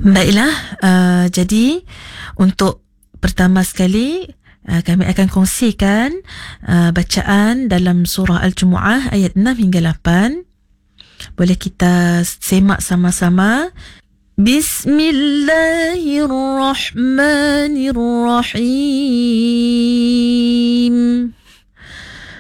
Baiklah, jadi untuk pertama sekali kami akan kongsikan bacaan dalam surah Al-Jumu'ah ayat 6 hingga 8. Boleh kita semak sama-sama. Bismillahirrahmanirrahim.